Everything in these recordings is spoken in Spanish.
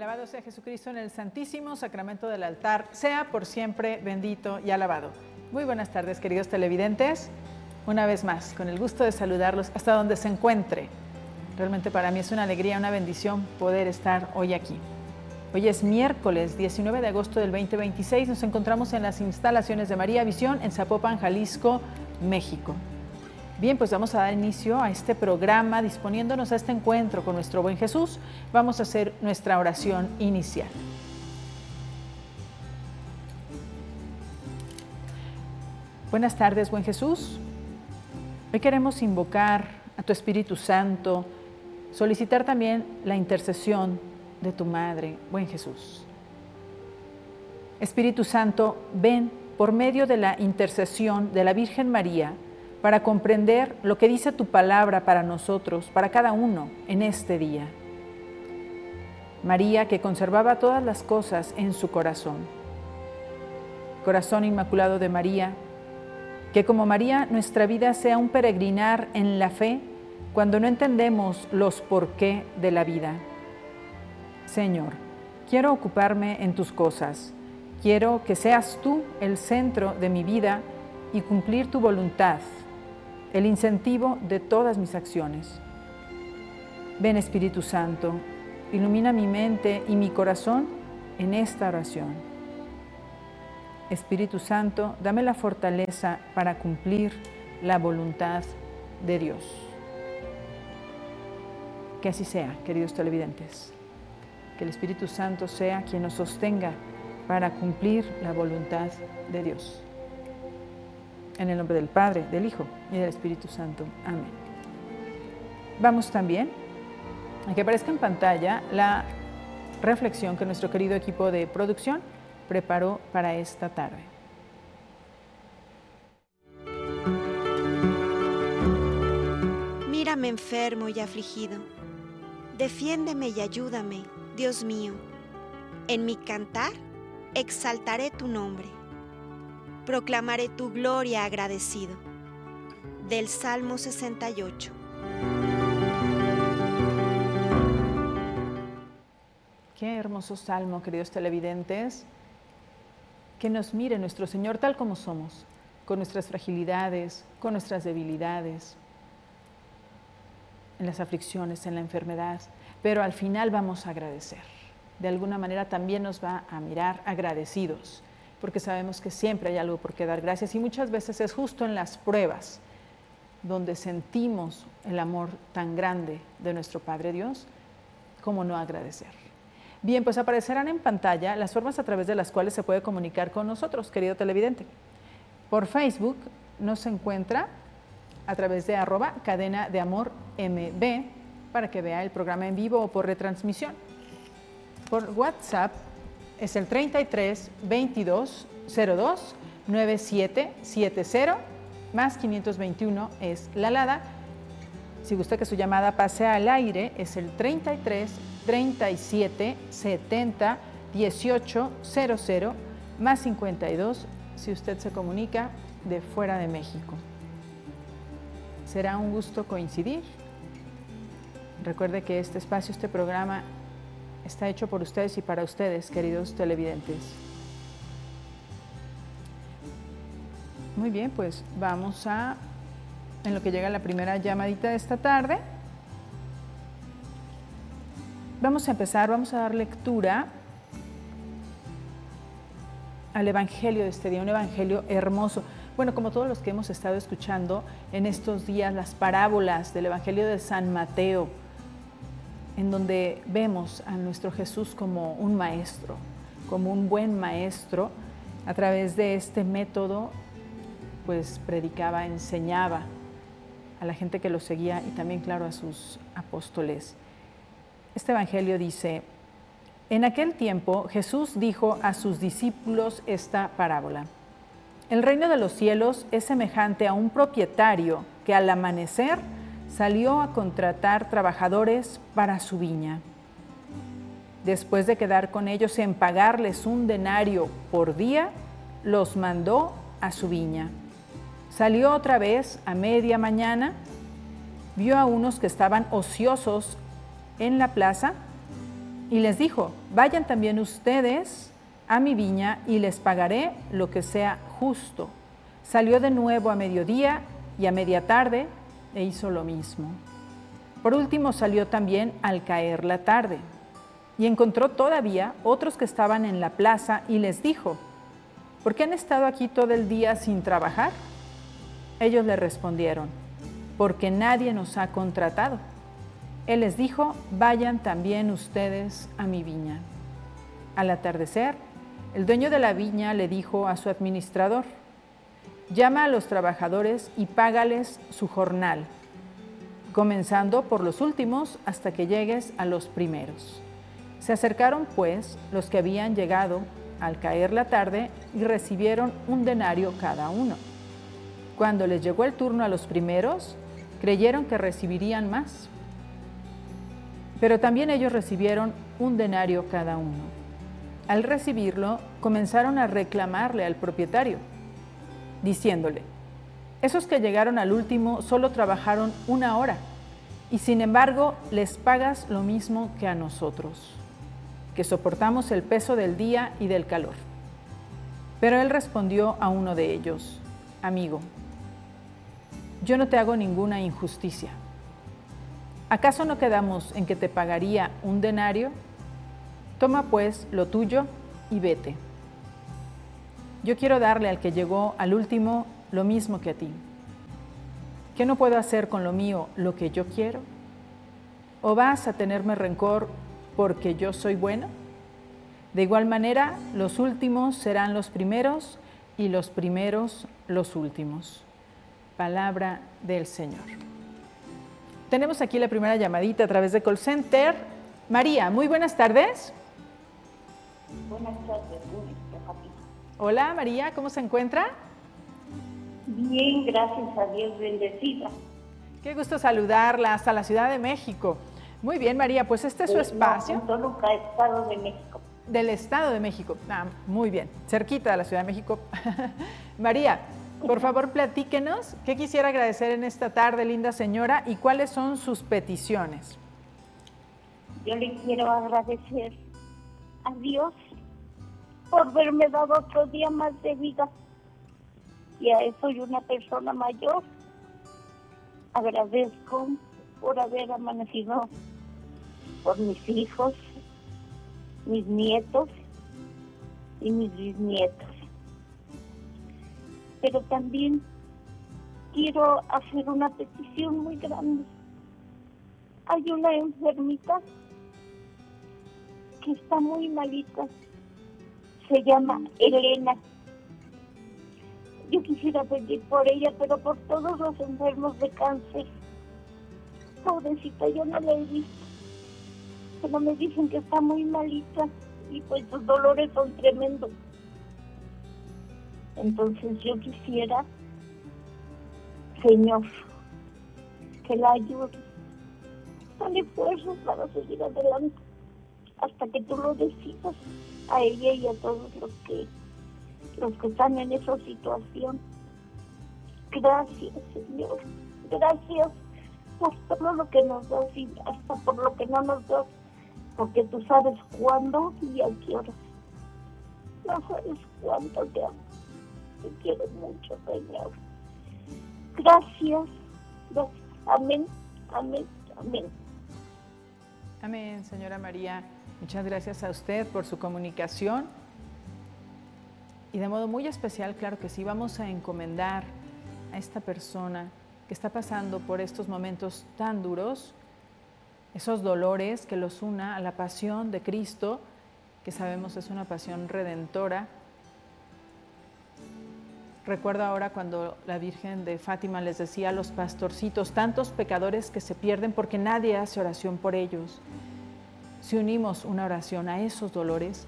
Alabado sea Jesucristo en el santísimo sacramento del altar, sea por siempre bendito y alabado. Muy buenas tardes, queridos televidentes. Una vez más, con el gusto de saludarlos hasta donde se encuentre. Realmente para mí es una alegría, una bendición poder estar hoy aquí. Hoy es miércoles 19 de agosto del 2026. Nos encontramos en las instalaciones de María Visión en Zapopan, Jalisco, México. Bien, pues vamos a dar inicio a este programa disponiéndonos a este encuentro con nuestro buen Jesús. Vamos a hacer nuestra oración inicial. Buenas tardes, buen Jesús. Hoy queremos invocar a tu Espíritu Santo, solicitar también la intercesión de tu Madre, buen Jesús. Espíritu Santo, ven por medio de la intercesión de la Virgen María para comprender lo que dice tu palabra para nosotros, para cada uno en este día. María, que conservaba todas las cosas en su corazón. Corazón inmaculado de María, que como María nuestra vida sea un peregrinar en la fe cuando no entendemos los porqué de la vida. Señor, quiero ocuparme en tus cosas. Quiero que seas tú el centro de mi vida y cumplir tu voluntad, el incentivo de todas mis acciones. Ven, Espíritu Santo, ilumina mi mente y mi corazón en esta oración. Espíritu Santo, dame la fortaleza para cumplir la voluntad de Dios. Que así sea, queridos televidentes. Que el Espíritu Santo sea quien nos sostenga para cumplir la voluntad de Dios. En el nombre del Padre, del Hijo y del Espíritu Santo. Amén. Vamos también a que aparezca en pantalla la reflexión que nuestro querido equipo de producción preparó para esta tarde. Mírame enfermo y afligido. Defiéndeme y ayúdame, Dios mío. En mi cantar exaltaré tu nombre. Proclamaré tu gloria agradecido. Del Salmo 68. Qué hermoso salmo, queridos televidentes. Que nos mire nuestro Señor tal como somos, con nuestras fragilidades, con nuestras debilidades, en las aflicciones, en la enfermedad, pero al final vamos a agradecer. De alguna manera también nos va a mirar agradecidos, porque sabemos que siempre hay algo por qué dar gracias y muchas veces es justo en las pruebas donde sentimos el amor tan grande de nuestro Padre Dios, ¿cómo no agradecer? Bien, pues aparecerán en pantalla las formas a través de las cuales se puede comunicar con nosotros, querido televidente. Por Facebook nos encuentra a través de @cadenadeamormb para que vea el programa en vivo o por retransmisión. Por WhatsApp es el 33 22 02 9770 más 521 es la alada. Si gusta que su llamada pase al aire es el 33 37 70 18 00 más 52 si usted se comunica de fuera de México. Será un gusto coincidir. Recuerde que este espacio, este programa está hecho por ustedes y para ustedes, queridos televidentes. Muy bien, pues vamos a, en lo que llega la primera llamadita de esta tarde, vamos a empezar, vamos a dar lectura al Evangelio de este día, un Evangelio hermoso. Bueno, como todos los que hemos estado escuchando en estos días, las parábolas del Evangelio de San Mateo, en donde vemos a nuestro Jesús como un maestro, como un buen maestro. A través de este método, pues predicaba, enseñaba a la gente que lo seguía y también, claro, a sus apóstoles. Este Evangelio dice: en aquel tiempo Jesús dijo a sus discípulos esta parábola. El reino de los cielos es semejante a un propietario que al amanecer salió a contratar trabajadores para su viña. Después de quedar con ellos en pagarles un denario por día, los mandó a su viña. Salió otra vez a media mañana, vio a unos que estaban ociosos en la plaza Y les dijo, vayan también ustedes a mi viña y les pagaré lo que sea justo. Salió de nuevo a mediodía y a media tarde e hizo lo mismo. Por último salió también al caer la tarde y encontró todavía otros que estaban en la plaza y les dijo, ¿por qué han estado aquí todo el día sin trabajar? Ellos le respondieron, porque nadie nos ha contratado. Él les dijo, vayan también ustedes a mi viña. Al atardecer, el dueño de la viña le dijo a su administrador, llama a los trabajadores y págales su jornal, comenzando por los últimos hasta que llegues a los primeros. Se acercaron, pues, los que habían llegado al caer la tarde y recibieron un denario cada uno. Cuando les llegó el turno a los primeros, creyeron que recibirían más. Pero también ellos recibieron un denario cada uno. Al recibirlo, comenzaron a reclamarle al propietario, diciéndole, esos que llegaron al último solo trabajaron 1 hora, y sin embargo les pagas lo mismo que a nosotros, que soportamos el peso del día y del calor. Pero él respondió a uno de ellos, amigo, yo no te hago ninguna injusticia. ¿Acaso no quedamos en que te pagaría un denario? Toma pues lo tuyo y vete. Yo quiero darle al que llegó al último lo mismo que a ti. ¿Qué no puedo hacer con lo mío lo que yo quiero? ¿O vas a tenerme rencor porque yo soy bueno? De igual manera, los últimos serán los primeros y los primeros los últimos. Palabra del Señor. Tenemos aquí la primera llamadita a través de Call Center. María, muy buenas tardes. Buenas tardes, Hola María, ¿cómo se encuentra? Bien, gracias a Dios, bendecida. Qué gusto saludarla hasta la Ciudad de México. Muy bien María, pues este es su espacio. No, Toluca, Estado de México. Del Estado de México. Muy bien, cerquita de la Ciudad de México. María, por favor platíquenos qué quisiera agradecer en esta tarde, linda señora, y cuáles son sus peticiones. Yo le quiero agradecer a Dios por haberme dado otro día más de vida. Ya soy una persona mayor. Agradezco por haber amanecido por mis hijos, mis nietos y mis bisnietos. Pero también quiero hacer una petición muy grande. Hay una enfermita que está muy malita. Se llama Elena. Yo quisiera pedir por ella, pero por todos los enfermos de cáncer. Pobrecita, yo no la he visto. Pero me dicen que está muy malita y pues sus dolores son tremendos. Entonces yo quisiera, Señor, que la ayude. Dale fuerzas para seguir adelante hasta que tú lo decidas a ella y a todos los que están en esa situación. Gracias, Señor. Gracias por todo lo que nos das y hasta por lo que no nos das, porque tú sabes cuándo y a qué horas. No sabes cuánto te amo. Te quiero mucho, Señor. Gracias. Gracias. Amén, amén, amén. Amén, señora María. Muchas gracias a usted por su comunicación. Y de modo muy especial, claro que sí, vamos a encomendar a esta persona que está pasando por estos momentos tan duros, esos dolores que los una a la pasión de Cristo, que sabemos es una pasión redentora. Recuerdo ahora cuando la Virgen de Fátima les decía a los pastorcitos, tantos pecadores que se pierden porque nadie hace oración por ellos. Si unimos una oración a esos dolores,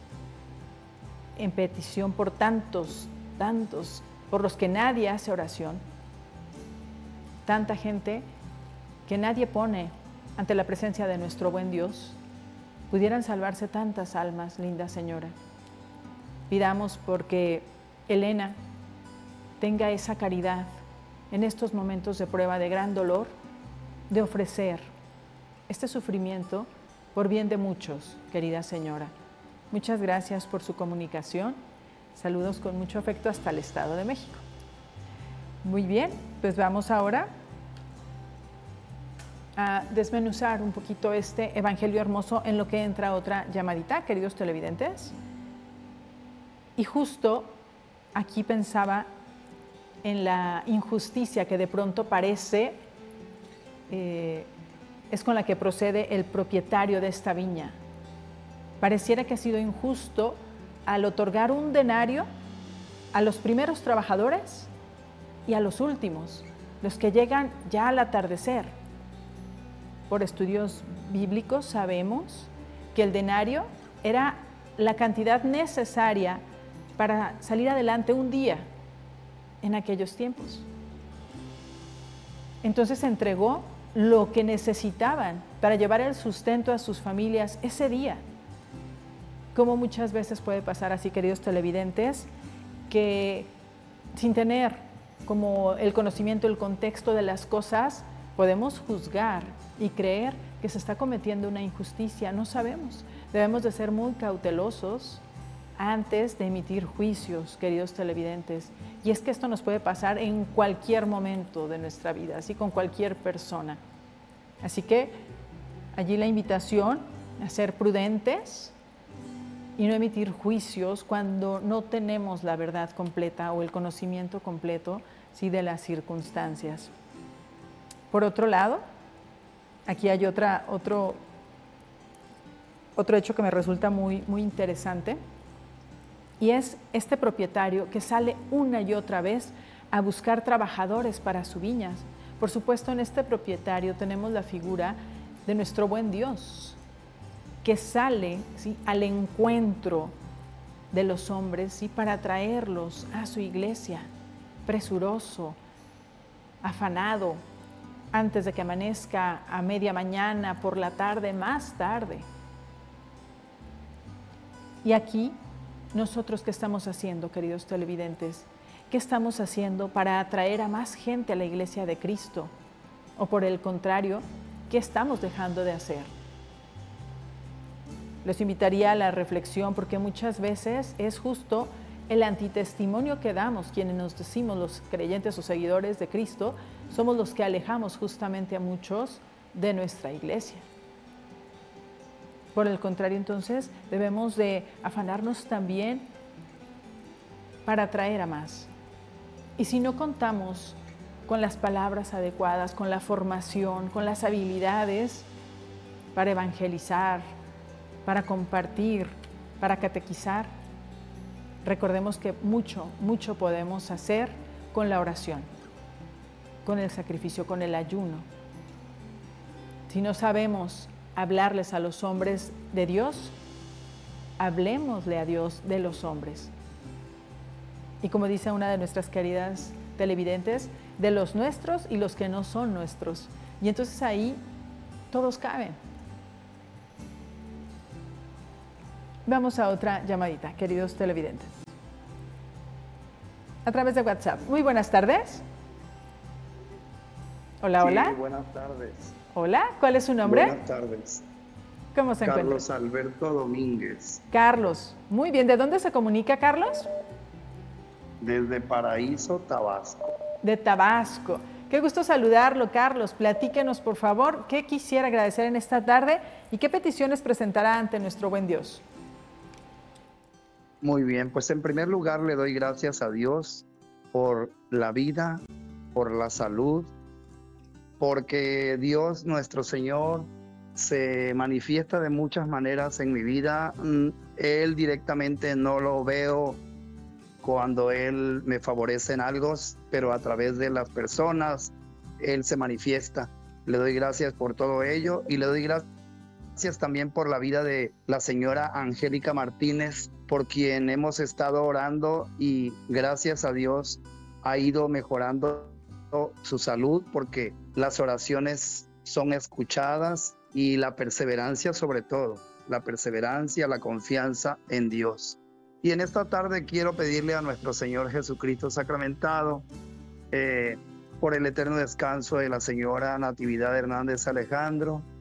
en petición por tantos, por los que nadie hace oración, tanta gente que nadie pone ante la presencia de nuestro buen Dios, pudieran salvarse tantas almas, linda señora. Pidamos porque Elena tenga esa caridad en estos momentos de prueba, de gran dolor, de ofrecer este sufrimiento por bien de muchos, querida señora. Muchas gracias por su comunicación. Saludos con mucho afecto hasta el Estado de México. Muy bien, pues vamos ahora a desmenuzar un poquito este evangelio hermoso en lo que entra otra llamadita, queridos televidentes. Y justo aquí pensaba en la injusticia que de pronto parece es con la que procede el propietario de esta viña. Pareciera que ha sido injusto al otorgar un denario a los primeros trabajadores y a los últimos, los que llegan ya al atardecer. Por estudios bíblicos sabemos que el denario era la cantidad necesaria para salir adelante un día en aquellos tiempos. Entonces se entregó lo que necesitaban para llevar el sustento a sus familias ese día. Como muchas veces puede pasar así, queridos televidentes, que sin tener como el conocimiento, el contexto de las cosas, podemos juzgar y creer que se está cometiendo una injusticia. No sabemos. Debemos de ser muy cautelosos antes de emitir juicios, queridos televidentes. Y es que esto nos puede pasar en cualquier momento de nuestra vida, así con cualquier persona. Así que allí la invitación a ser prudentes y no emitir juicios cuando no tenemos la verdad completa o el conocimiento completo, sí, de las circunstancias. Por otro lado, aquí hay otro hecho que me resulta muy interesante, y es este propietario que sale una y otra vez a buscar trabajadores para sus viñas. Por supuesto, en este propietario tenemos la figura de nuestro buen Dios, que sale, ¿sí?, al encuentro de los hombres, ¿sí?, para traerlos a su iglesia, presuroso, afanado, antes de que amanezca, a media mañana, por la tarde, más tarde. Y aquí, nosotros, ¿qué estamos haciendo, queridos televidentes? ¿Qué estamos haciendo para atraer a más gente a la iglesia de Cristo? O por el contrario, ¿qué estamos dejando de hacer? Les invitaría a la reflexión, porque muchas veces es justo el antitestimonio que damos, quienes nos decimos los creyentes o seguidores de Cristo, somos los que alejamos justamente a muchos de nuestra iglesia. Por el contrario, entonces, debemos de afanarnos también para atraer a más. Y si no contamos con las palabras adecuadas, con la formación, con las habilidades para evangelizar, para compartir, para catequizar, recordemos que mucho podemos hacer con la oración, con el sacrificio, con el ayuno. Si no sabemos hablarles a los hombres de Dios, hablémosle a Dios de los hombres. Y como dice una de nuestras queridas televidentes, de los nuestros y los que no son nuestros. Y entonces ahí todos caben. Vamos a otra llamadita, queridos televidentes. A través de WhatsApp. Muy buenas tardes. Hola, hola. Sí, buenas tardes. Hola, ¿cuál es su nombre? Buenas tardes. ¿Cómo se encuentra? Carlos Alberto Domínguez. Carlos, muy bien. ¿De dónde se comunica, Carlos? Desde Paraíso, Tabasco. De Tabasco. Qué gusto saludarlo, Carlos. Platíquenos, por favor, qué quisiera agradecer en esta tarde y qué peticiones presentará ante nuestro buen Dios. Muy bien, pues en primer lugar le doy gracias a Dios por la vida, por la salud, porque Dios nuestro Señor se manifiesta de muchas maneras en mi vida. Él directamente no lo veo cuando Él me favorece en algo, pero a través de las personas Él se manifiesta. Le doy gracias por todo ello y le doy gracias también por la vida de la señora Angélica Martínez, por quien hemos estado orando y gracias a Dios ha ido mejorando su salud, porque las oraciones son escuchadas y la perseverancia, sobre todo, la perseverancia, la confianza en Dios. Y en esta tarde quiero pedirle a nuestro Señor Jesucristo sacramentado por el eterno descanso de la señora Natividad Hernández Alejandro,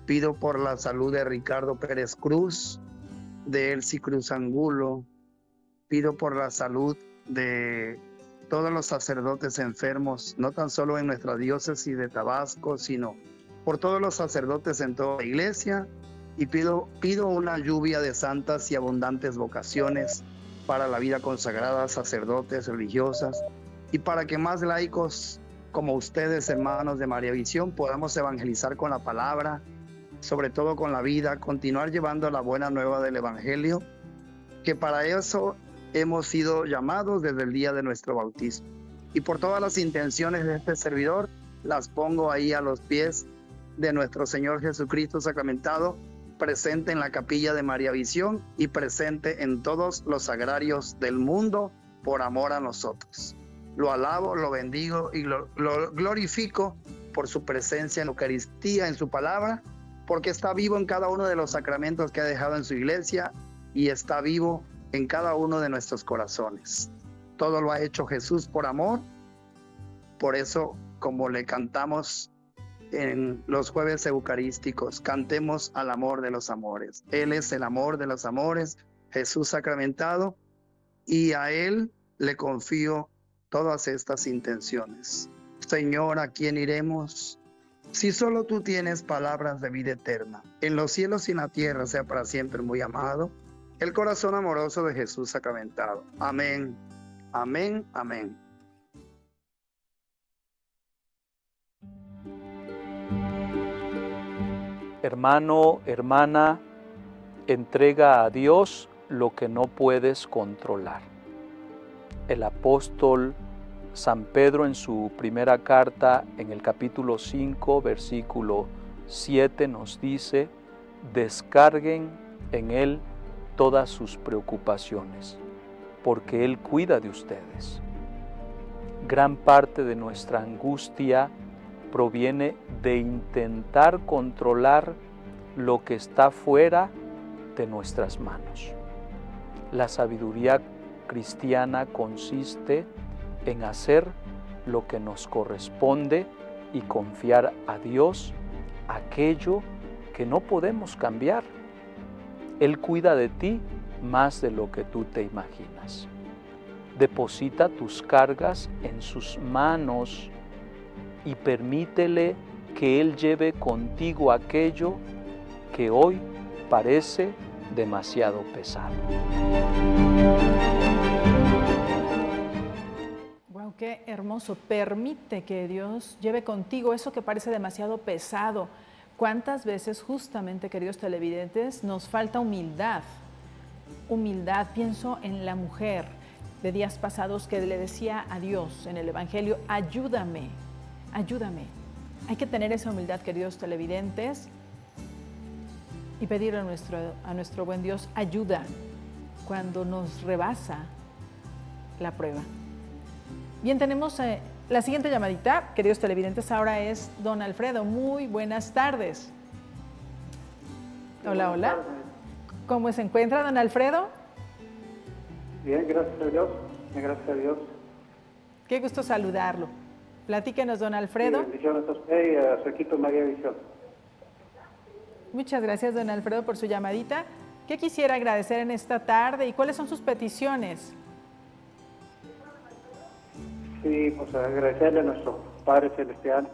Pido por la salud de Ricardo Pérez Cruz, de Elsie Cruz Angulo. Pido por la salud de todos los sacerdotes enfermos, no tan solo en nuestra diócesis de Tabasco, sino por todos los sacerdotes en toda la iglesia. Y pido una lluvia de santas y abundantes vocaciones para la vida consagrada, sacerdotes, religiosas, y para que más laicos como ustedes, hermanos de María Visión, podamos evangelizar con la palabra, sobre todo con la vida, continuar llevando la buena nueva del Evangelio, que para eso hemos sido llamados desde el día de nuestro bautismo. Y por todas las intenciones de este servidor, las pongo ahí a los pies de nuestro Señor Jesucristo sacramentado, presente en la capilla de María Visión y presente en todos los sagrarios del mundo por amor a nosotros. Lo alabo, lo bendigo y lo glorifico por su presencia en la Eucaristía, en su palabra, porque está vivo en cada uno de los sacramentos que ha dejado en su iglesia y está vivo en cada uno de nuestros corazones. Todo lo ha hecho Jesús por amor. Por eso, como le cantamos en los jueves eucarísticos, cantemos al amor de los amores. Él es el amor de los amores, Jesús sacramentado, y a Él le confío todas estas intenciones. Señor, ¿a quién iremos? Si solo tú tienes palabras de vida eterna. En los cielos y en la tierra sea para siempre muy amado el corazón amoroso de Jesús sacramentado. Amén, amén, amén. Hermano, hermana, entrega a Dios lo que no puedes controlar. El apóstol San Pedro en su primera carta, en el capítulo 5, versículo 7, nos dice: descarguen en Él todas sus preocupaciones, porque Él cuida de ustedes. Gran parte de nuestra angustia proviene de intentar controlar lo que está fuera de nuestras manos. La sabiduría cristiana consiste en hacer lo que nos corresponde y confiar a Dios aquello que no podemos cambiar. Él cuida de ti más de lo que tú te imaginas. Deposita tus cargas en sus manos y permítele que Él lleve contigo aquello que hoy parece demasiado pesado. Wow, qué hermoso. Permite que Dios lleve contigo eso que parece demasiado pesado. ¿Cuántas veces justamente, queridos televidentes, nos falta humildad? Humildad, pienso en la mujer de días pasados que le decía a Dios en el Evangelio: ayúdame, ayúdame. Hay que tener esa humildad, queridos televidentes, y pedirle a nuestro buen Dios ayuda cuando nos rebasa la prueba. Bien, tenemos la siguiente llamadita, queridos televidentes, ahora es don Alfredo. Muy buenas tardes. Hola, hola. ¿Cómo se encuentra, don Alfredo? Bien, gracias a Dios. Gracias a Dios. Qué gusto saludarlo. Platíquenos, don Alfredo. Bendiciones a usted y a su equipo María Visión. Muchas gracias, don Alfredo, por su llamadita. ¿Qué quisiera agradecer en esta tarde y cuáles son sus peticiones? Sí, pues agradecerle a nuestro Padre Celestial.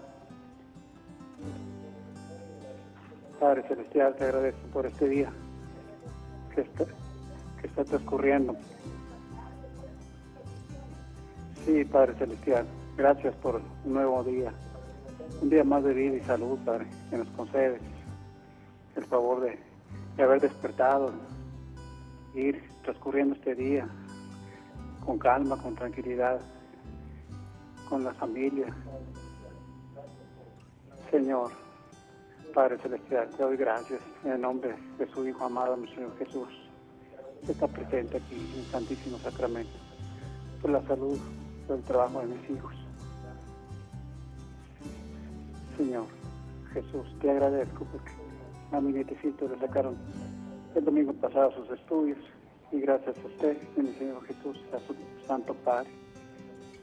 Padre Celestial, te agradezco por este día que está transcurriendo. Sí, Padre Celestial, gracias por un nuevo día, un día más de vida y salud, Padre, que nos concedes el favor de haber despertado, ir transcurriendo este día con calma, con tranquilidad, con la familia. Señor, Padre Celestial, te doy gracias en el nombre de su Hijo amado, nuestro Señor Jesús, que está presente aquí en el Santísimo Sacramento, por la salud, por el trabajo de mis hijos. Señor Jesús, te agradezco porque a mi nietecito le sacaron el domingo pasado sus estudios y gracias a usted, en el Señor Jesús, a su Santo Padre,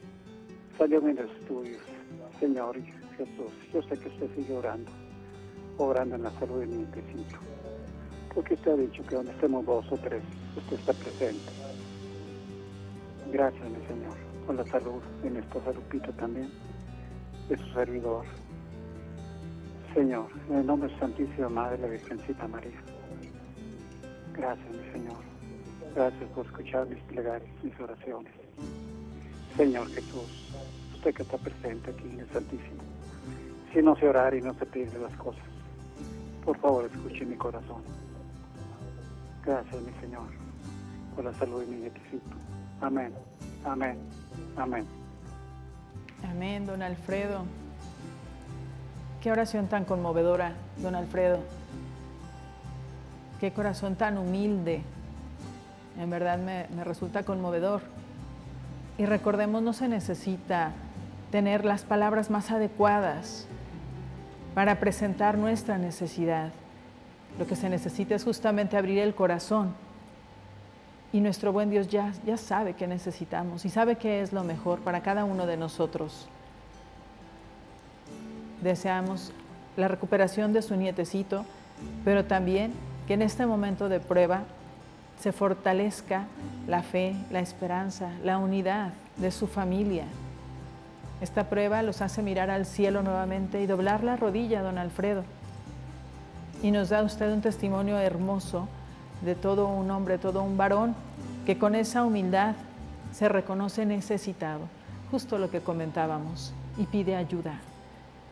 salió bien los estudios. Señor Jesús, yo sé que usted sigue orando obrando en la salud de mi nietecito. Porque usted ha dicho que donde estemos 2 o 3, usted está presente. Gracias, mi Señor, por la salud de mi esposa Lupita también, de su servidor. Señor, en el nombre de Santísima Madre, la Virgencita María. Gracias, mi Señor. Gracias por escuchar mis plegarias, mis oraciones. Señor Jesús, usted que está presente aquí en el Santísimo, si no se orar y no se pide las cosas, por favor escuche mi corazón. Gracias, mi Señor, por la salud de mi nietecito. Amén, amén, amén. Amén, don Alfredo. Qué oración tan conmovedora, don Alfredo. Qué corazón tan humilde. En verdad me resulta conmovedor. Y recordemos, no se necesita tener las palabras más adecuadas para presentar nuestra necesidad. Lo que se necesita es justamente abrir el corazón. Y nuestro buen Dios ya sabe qué necesitamos y sabe qué es lo mejor para cada uno de nosotros. Deseamos la recuperación de su nietecito, pero también que en este momento de prueba se fortalezca la fe, la esperanza, la unidad de su familia. Esta prueba los hace mirar al cielo nuevamente y doblar la rodilla, don Alfredo. Y nos da usted un testimonio hermoso de todo un hombre, todo un varón, que con esa humildad se reconoce necesitado, justo lo que comentábamos, y pide ayuda.